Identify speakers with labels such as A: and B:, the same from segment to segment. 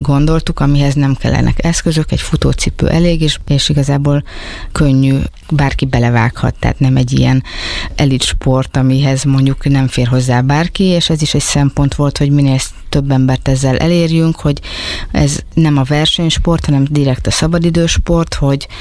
A: gondoltuk, amihez nem kellenek eszközök, egy futócipő elég, és igazából könnyű, bárki belevághat, tehát nem egy ilyen elit sport, amihez mondjuk nem fér hozzá bárki, és ez is egy szempont volt, hogy minél több embert ezzel elérjünk, hogy ez nem a versenysport, hanem direkt a szabadidősport,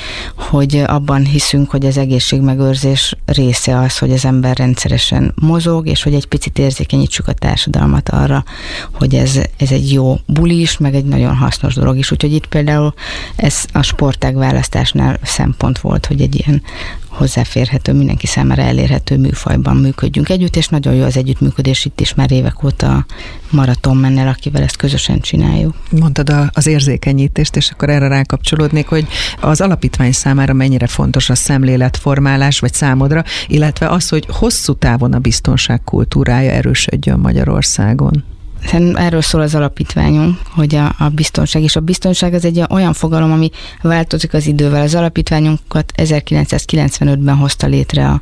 A: hogy abban hiszünk, hogy az egészségmegőrzés része az, hogy az ember rendszeresen mozog, és hogy egy picit érzékenyítsük a társadalmat arra, hogy ez egy jó buli is, meg egy nagyon hasznos dolog is. Úgyhogy itt például ez a sportág választásnál szempont volt, hogy egy ilyen hozzáférhető, mindenki számára elérhető műfajban működjünk együtt, és nagyon jó az együttműködés itt is már évek óta Marathonmannel, akivel ezt közösen csináljuk.
B: Mondtad az érzékenyítést, és akkor erre rákapcsolódnék, hogy az alapítvány számára mennyire fontos a szemléletformálás, vagy számodra, illetve az, hogy hosszú távon a biztonság kultúrája erősödjön Magyarországon.
A: Erről szól az alapítványunk, hogy a biztonság, és a biztonság az egy olyan fogalom, ami változik az idővel. Az alapítványunkat 1995-ben hozta létre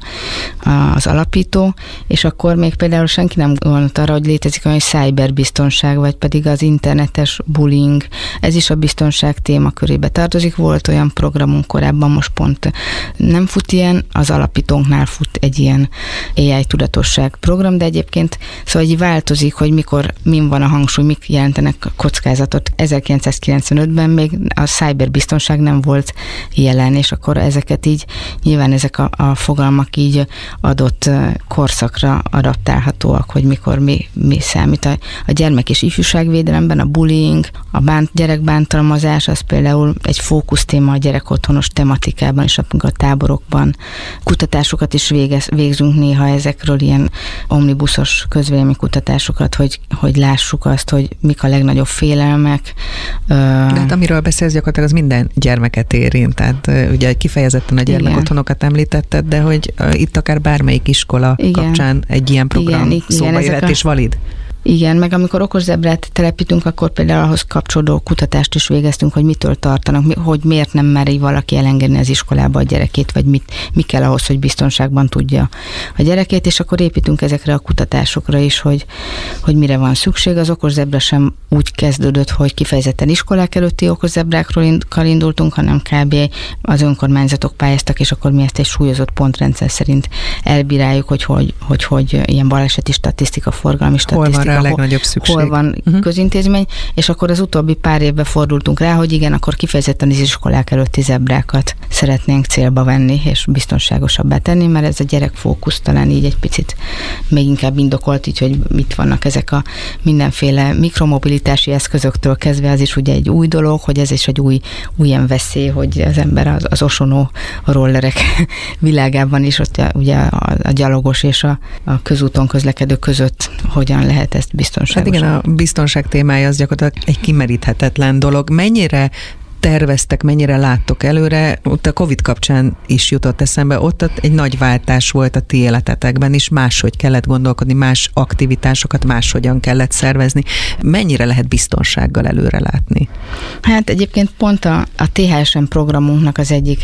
A: az alapító, és akkor még például senki nem gondolt arra, hogy létezik olyan cyberbiztonság, vagy pedig az internetes bullying. Ez is a biztonság témakörébe tartozik. Volt olyan programunk korábban, most pont nem fut ilyen, az alapítónknál fut egy ilyen AI tudatosság program, de egyébként szóval így változik, hogy mikor min van a hangsúly, mik jelentenek a kockázatot. 1995-ben még a cyberbiztonság nem volt jelen, és akkor ezeket így, nyilván ezek a fogalmak így adott korszakra adaptálhatóak, hogy mikor mi számít. A gyermek- és ifjúságvédelemben a bullying, a gyerekbántalmazás, az például egy fókusztéma a gyerekotthonos tematikában, és a táborokban. Kutatásokat is végzünk néha ezekről, ilyen omnibuszos közvéleménykutatásokat, hogy lássuk azt, hogy mik a legnagyobb félelmek.
B: De hát amiről beszélsz, gyakorlatilag az minden gyermeket érint. Tehát ugye kifejezetten a gyermekotthonokat említetted, de hogy itt akár bármelyik iskola kapcsán egy ilyen program szóba jöhet és valid.
A: Igen, meg amikor okoszebrát telepítünk, akkor például ahhoz kapcsolódó kutatást is végeztünk, hogy mitől tartanak, hogy miért nem meri valaki elengedni az iskolába a gyerekét, vagy mi kell ahhoz, hogy biztonságban tudja a gyerekét, és akkor építünk ezekre a kutatásokra is, hogy mire van szükség. Az okoszebra sem úgy kezdődött, hogy kifejezetten iskolák előtti okoszebrákról indultunk, hanem kb. Az önkormányzatok pályáztak, és akkor mi ezt egy súlyozott pontrendszer szerint elbíráljuk, hogy ilyen baleseti statisztika, forgalmi statisztika,
B: a legnagyobb szükség.
A: Hol van közintézmény, és akkor az utóbbi pár évben fordultunk rá, hogy igen, akkor kifejezetten az iskolák előtti zebrákat szeretnénk célba venni, és biztonságosabbá tenni, mert ez a gyerek-fókusz talán így egy picit még inkább indokolt, így, hogy mit vannak ezek a mindenféle mikromobilitási eszközöktől kezdve, az is ugye egy új dolog, hogy ez is egy új ilyen veszély, hogy az ember az osonó rollerek világában is, ott ugye a gyalogos és a közúton közlekedő között hogyan lehet ezt biztonságosan.
B: Hát igen, a biztonság témája az gyakorlatilag egy kimeríthetetlen dolog. Mennyire terveztek, mennyire láttok előre? Ott a Covid kapcsán is jutott eszembe, ott egy nagy váltás volt a ti életetekben is, máshogy kellett gondolkodni, más aktivitásokat máshogyan kellett szervezni. Mennyire lehet biztonsággal előre látni? Hát
A: egyébként pont a THSM programunknak az egyik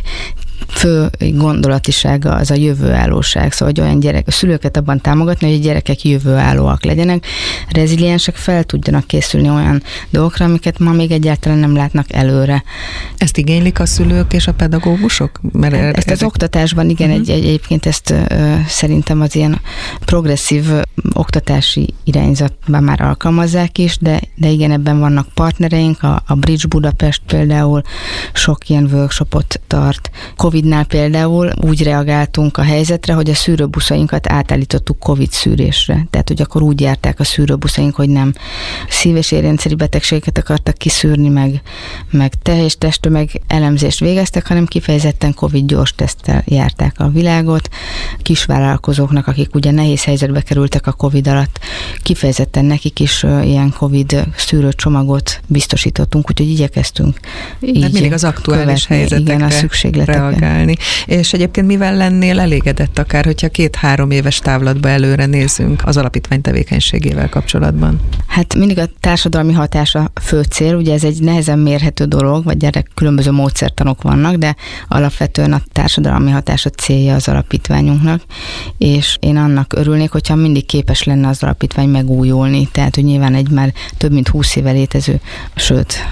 A: fő gondolatisága az a jövőállóság, szóval hogy olyan szülőket abban támogatni, hogy a gyerekek jövőállóak legyenek, reziliensek, fel tudjanak készülni olyan dolgokra, amiket ma még egyáltalán nem látnak előre.
B: Ezt igénylik a szülők és a pedagógusok?
A: Ezt az oktatásban, igen, egyébként ezt szerintem az ilyen progresszív oktatási irányzatban már alkalmazzák is, de igen, ebben vannak partnereink, a Bridge Budapest például sok ilyen workshopot tart. Covidnál például úgy reagáltunk a helyzetre, hogy a szűrőbuszainkat átállítottuk Covid szűrésre. Tehát, hogy akkor úgy járták a szűrőbuszaink, hogy nem szív- és érrendszeri betegségeket akartak kiszűrni, meg teljes testtömeg elemzést végeztek, hanem kifejezetten Covid gyors teszttel járták a világot. Kisvállalkozóknak, akik ugye nehéz helyzetbe kerültek a Covid alatt, kifejezetten nekik is ilyen Covid szűrőcsomagot biztosítottunk, úgyhogy igyekeztünk így
B: mindig az aktuális helyzetekre reagálni. És egyébként mivel lennél elégedett akár, hogyha 2-3 éves távlatba előre nézzünk az alapítvány tevékenységével kapcsolatban? Hát
A: mindig a társadalmi hatás a fő cél, ugye ez egy nehezen mérhető dolog, vagy erre különböző módszertanok vannak, de alapvetően a társadalmi hatás a célja az alapítványunknak, és én annak örülnék, hogyha mindig képes lenne az alapítvány megújulni, tehát hogy nyilván egy már több mint 20 éve létező, sőt